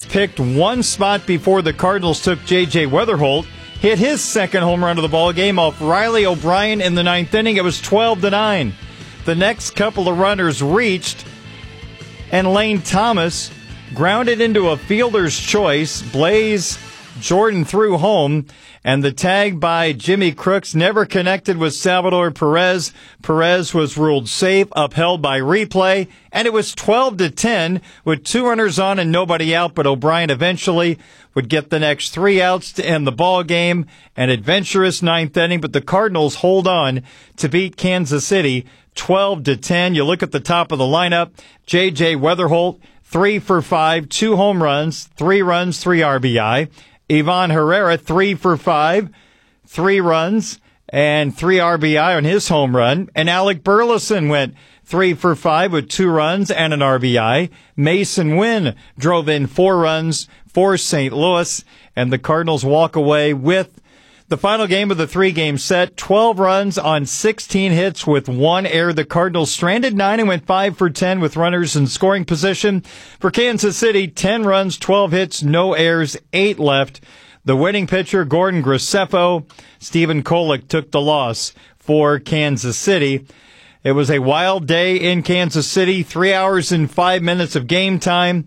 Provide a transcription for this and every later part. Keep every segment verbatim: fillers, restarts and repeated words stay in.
picked one spot before the Cardinals took J J. Weatherholt. Hit his second home run of the ball game off Riley O'Brien in the ninth inning. It was twelve to nine. The next couple of runners reached, and Lane Thomas grounded into a fielder's choice. Blaze Jordan threw home, and the tag by Jimmy Crooks never connected with Salvador Perez. Perez was ruled safe, upheld by replay, and it was twelve to ten with two runners on and nobody out, but O'Brien eventually would get the next three outs to end the ball game. An adventurous ninth inning, but the Cardinals hold on to beat Kansas City twelve to ten. You look at the top of the lineup, J J. Weatherholt, three for five, two home runs, three runs, three R B I. Ivan Herrera, three for five, three runs, and three R B I on his home run. And Alec Burleson went three for five with two runs and an R B I. Mason Wynn drove in four runs for Saint Louis, and the Cardinals walk away with the final game of the three-game set, twelve runs on sixteen hits with one error. The Cardinals stranded nine and went five for ten with runners in scoring position. For Kansas City, ten runs, twelve hits, no errors, eight left. The winning pitcher, Gordon Graceffo. Stephen Kolek took the loss for Kansas City. It was a wild day in Kansas City, three hours and five minutes of game time.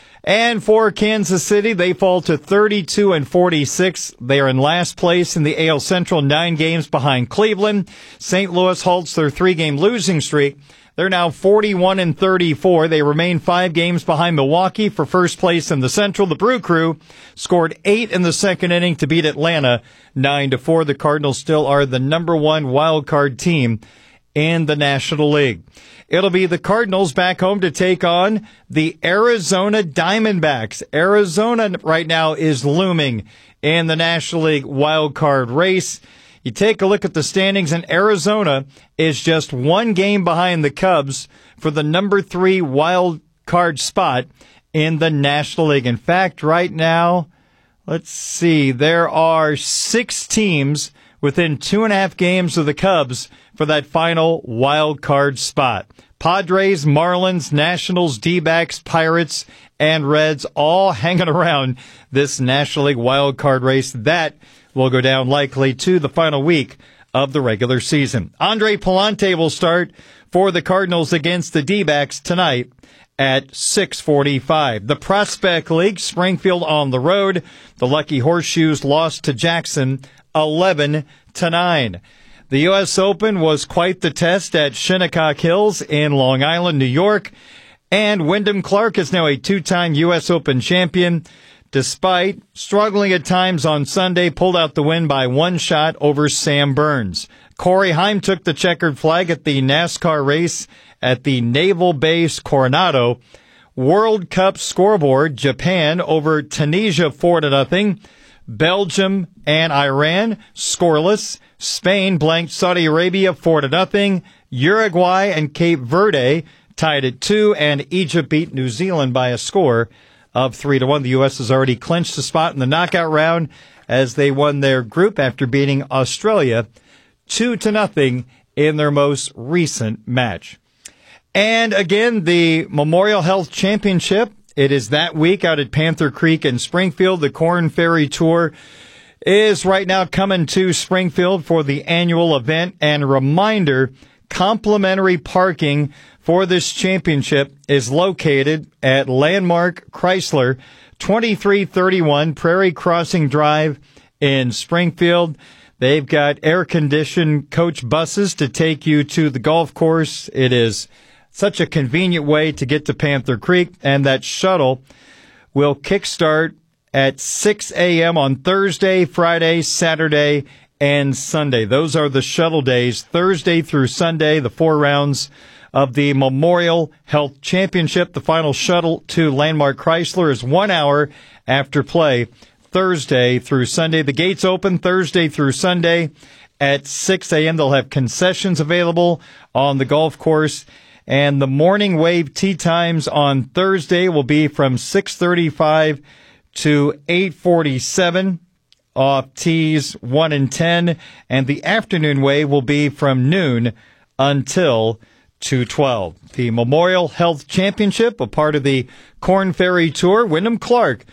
And for Kansas City, they fall to thirty-two and forty-six. They are in last place in the A L Central, nine games behind Cleveland. Saint Louis halts their three-game losing streak. They're now forty-one and thirty-four. They remain five games behind Milwaukee for first place in the Central. The Brew Crew scored eight in the second inning to beat Atlanta nine to four. The Cardinals still are the number one wild card team in the National League. It'll be the Cardinals back home to take on the Arizona Diamondbacks. Arizona right now is looming in the National League wild card race. You take a look at the standings, and Arizona is just one game behind the Cubs for the number three wild card spot in the National League. In fact, right now, let's see, there are six teams within two and a half games of the Cubs for that final wild card spot. Padres, Marlins, Nationals, D-backs, Pirates, and Reds all hanging around this National League wild card race. That will go down likely to the final week of the regular season. Andre Pallante will start for the Cardinals against the D-backs tonight at six forty-five. The Prospect League, Springfield on the road. The Lucky Horseshoes lost to Jackson eleven to nine. The U S Open was quite the test at Shinnecock Hills in Long Island, New York. And Wyndham Clark is now a two-time U S Open champion. Despite struggling at times on Sunday, pulled out the win by one shot over Sam Burns. Corey Heim took the checkered flag at the NASCAR race at the Naval Base Coronado. World Cup scoreboard, Japan over Tunisia four to nothing. Belgium and Iran scoreless. Spain blanked Saudi Arabia four to nothing. Uruguay and Cape Verde tied at two, and Egypt beat New Zealand by a score of three to one. The U S has already clinched a spot in the knockout round as they won their group after beating Australia two to nothing in their most recent match. And again, the Memorial Health Championship, it is that week out at Panther Creek in Springfield. The Corn Ferry Tour is right now coming to Springfield for the annual event. And a reminder, complimentary parking for this championship is located at Landmark Chrysler, twenty-three thirty-one Prairie Crossing Drive in Springfield. They've got air-conditioned coach buses to take you to the golf course. It is such a convenient way to get to Panther Creek, and that shuttle will kickstart at six a.m. on Thursday, Friday, Saturday, and Sunday. Those are the shuttle days, Thursday through Sunday, the four rounds of the Memorial Health Championship. The final shuttle to Landmark Chrysler is one hour after play, Thursday through Sunday. The gates open Thursday through Sunday at six a.m. They'll have concessions available on the golf course. And the morning wave tee times on Thursday will be from six thirty-five to eight forty-seven off tees one and ten. And the afternoon wave will be from noon until two twelve. The Memorial Health Championship, a part of the Corn Ferry Tour. Wyndham Clark